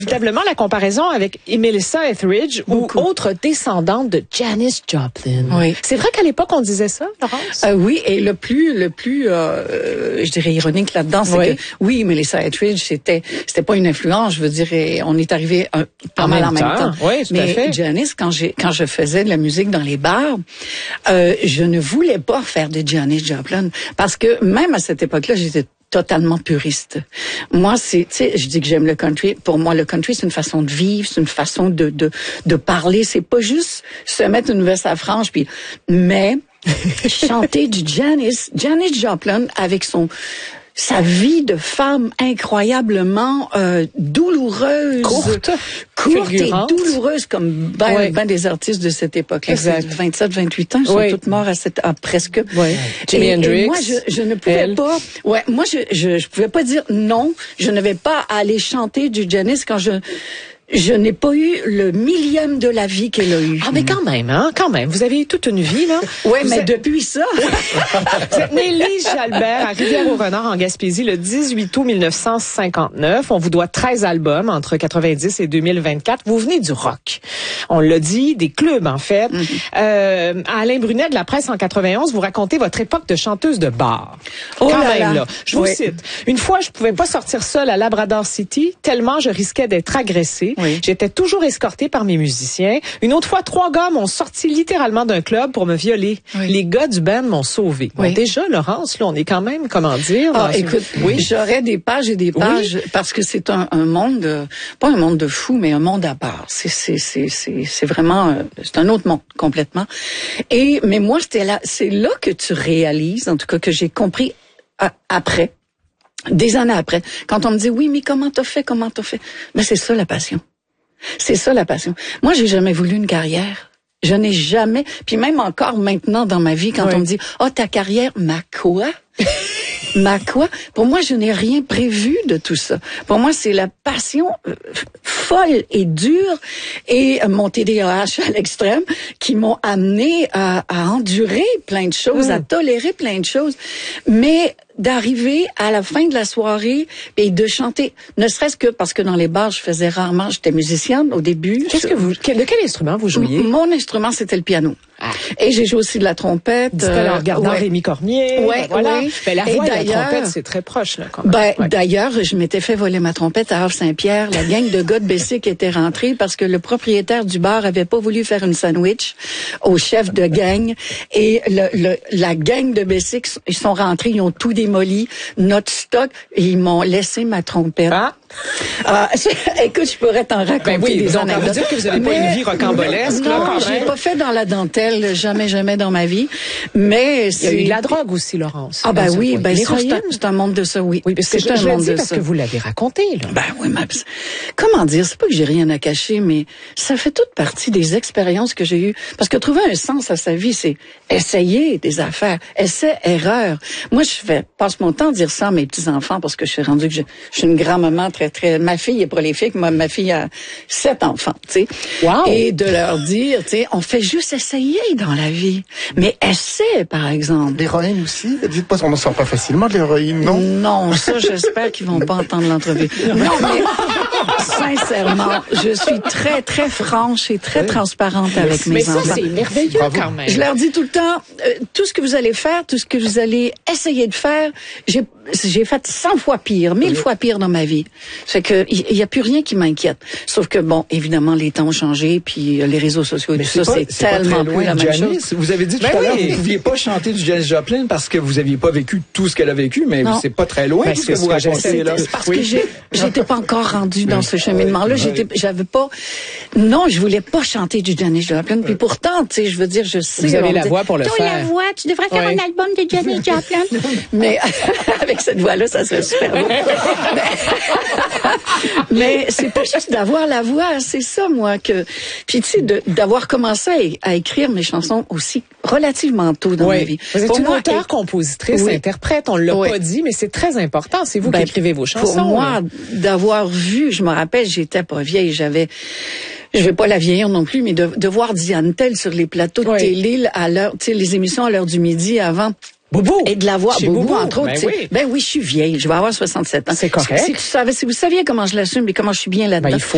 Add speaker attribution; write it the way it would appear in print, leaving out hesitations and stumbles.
Speaker 1: Véritablement la comparaison avec Melissa Etheridge ou autre descendante de Janis Joplin.
Speaker 2: Oui.
Speaker 1: C'est vrai qu'à l'époque on disait ça, Laurence?
Speaker 2: Oui, et le plus, je dirais ironique là-dedans, c'est que oui, Melissa Etheridge, c'était pas une influence, je veux dire, on est arrivé pas mal en même temps.
Speaker 1: Oui, tout à fait.
Speaker 2: Mais Janis, quand je faisais de la musique dans les bars, je ne voulais pas faire de Janis Joplin parce que même à cette époque-là, j'étais totalement puriste. Moi, je dis que j'aime le country. Pour moi, le country, c'est une façon de vivre, c'est une façon de parler. C'est pas juste se mettre une veste à franges, mais chanter du Janis Joplin avec sa vie de femme incroyablement douloureuse,
Speaker 1: courte
Speaker 2: et douloureuse comme ben des artistes de cette époque-là. 27, 28 ans, ils sont tous morts à presque.
Speaker 1: Ouais. Jimi Hendrix.
Speaker 2: Et moi, je ne pouvais pas. Ouais, moi, je pouvais pas dire non. Je ne vais pas aller chanter du Janis quand je n'ai pas eu le millième de la vie qu'elle a eu.
Speaker 1: Ah, mais quand même. Vous avez eu toute une vie, là.
Speaker 2: Oui, mais depuis ça.
Speaker 1: Vous êtes née Lise Jalbert à Rivière-au-Renard, en Gaspésie, le 18 août 1959. On vous doit 13 albums entre 90 et 2024. Vous venez du rock. On l'a dit, des clubs, en fait. À Alain Brunet de La Presse en 91, vous racontez votre époque de chanteuse de bar. Là. Je vous cite. Une fois, je pouvais pas sortir seule à Labrador City, tellement je risquais d'être agressée. Oui. J'étais toujours escortée par mes musiciens. Une autre fois, 3 gars m'ont sorti littéralement d'un club pour me violer. Oui. Les gars du band m'ont sauvée. Bon, déjà, Laurence, là, on est quand même, comment dire...
Speaker 2: écoute, j'aurais des pages et des pages, parce que c'est un monde, pas un monde de fous, mais un monde à part. C'est vraiment, c'est un autre monde, complètement. Mais moi, c'est là que tu réalises, en tout cas, que j'ai compris après, des années après, quand on me dit, oui, mais comment t'as fait? Mais c'est ça la passion. C'est ça la passion. Moi, j'ai jamais voulu une carrière. Je n'ai jamais, puis même encore maintenant dans ma vie, quand on me dit, ta carrière, ma quoi? Pour moi, je n'ai rien prévu de tout ça. Pour moi, c'est la passion folle et dure et mon TDAH à l'extrême qui m'ont amené à endurer plein de choses, à tolérer plein de choses. Mais d'arriver à la fin de la soirée et de chanter, ne serait-ce que parce que dans les bars, j'étais musicienne au début.
Speaker 1: De quel instrument vous jouiez?
Speaker 2: Mon instrument, c'était le piano. Et j'ai joué aussi de la trompette.
Speaker 1: En regardant Rémi Cormier. Mais la voix et la trompette, c'est très proche, là, quand même.
Speaker 2: D'ailleurs, je m'étais fait voler ma trompette à Havre-Saint-Pierre. La gang de gars de Bessic était rentrée parce que le propriétaire du bar avait pas voulu faire une sandwich au chef de gang. Et la gang de Bessic, ils sont rentrés, ils ont tout démoli, notre stock, et ils m'ont laissé ma trompette. Écoute, je pourrais t'en raconter des anecdotes.
Speaker 1: Ça veut dire que vous n'avez pas une vie rocambolesque, là, quand même.
Speaker 2: Non, j'ai pas fait dans la dentelle, jamais dans ma vie. Mais
Speaker 1: il y a eu de la drogue aussi, Laurence.
Speaker 2: Oui, c'est un monde de ça, oui.
Speaker 1: Oui, parce que je l'ai dit parce que vous l'avez raconté, là.
Speaker 2: Oui, mais comment dire, c'est pas que j'ai rien à cacher, mais ça fait toute partie des expériences que j'ai eues. Parce que trouver un sens à sa vie, c'est essayer des affaires, essai-erreur. Moi, passe mon temps à dire ça à mes petits-enfants parce que je suis rendue que je suis une grand-maman ma fille est prolifique, ma fille a 7 enfants, tu sais.
Speaker 1: Wow.
Speaker 2: Et de leur dire, tu sais, on fait juste essayer dans la vie. Mais essaie, par exemple.
Speaker 3: L'héroïne aussi? Dites pas, on ne sort pas facilement de l'héroïne, non?
Speaker 2: Non, ça, j'espère qu'ils vont pas entendre l'entrevue. Non, mais sincèrement, je suis très, très franche et très transparente avec mes enfants.
Speaker 1: Mais ça, c'est merveilleux quand même.
Speaker 2: Je leur dis tout le temps, tout ce que vous allez faire, tout ce que vous allez essayer de faire, j'ai fait 100 fois pire, 1000 fois pire dans ma vie. Fait que il y a plus rien qui m'inquiète. Sauf que bon, évidemment, les temps ont changé, puis les réseaux sociaux et tout ça, c'est tellement plus la même chose.
Speaker 4: Vous avez dit tout à l'heure que vous ne pouviez pas chanter du Janis Joplin parce que vous n'aviez pas vécu tout ce qu'elle a vécu, mais c'est pas très loin ce que vous racontez là.
Speaker 2: Parce que j'étais pas encore rendue dans ce cheminement-là. J'avais pas. Non, je voulais pas chanter du Janis Joplin. Puis pourtant, tu sais, je veux dire, je sais.
Speaker 1: Vous avez la voix pour le faire.
Speaker 2: Tu as la voix, tu devrais faire un album de Janis Joplin. Mais avec cette voix-là, ça serait super beau. Mais c'est pas juste d'avoir la voix, c'est ça, moi, que... Puis, tu sais, d'avoir commencé à écrire mes chansons aussi relativement tôt dans ma vie.
Speaker 1: Vous êtes une auteure, compositrice, interprète, on l'a pas dit, mais c'est très important. C'est vous qui écrivez vos chansons.
Speaker 2: Pour moi, d'avoir vu, je me rappelle, j'étais pas vieille, je vais pas la vieillir non plus, mais de voir Diane Tell sur les plateaux de télé à l'heure, tu sais, les émissions à l'heure du midi avant...
Speaker 1: Boubou.
Speaker 2: Et de la voir, Boubou, entre autres. Ben oui, je suis vieille. Je vais avoir 67 ans.
Speaker 1: C'est correct.
Speaker 2: Si vous saviez comment je l'assume et comment je suis bien là-dedans.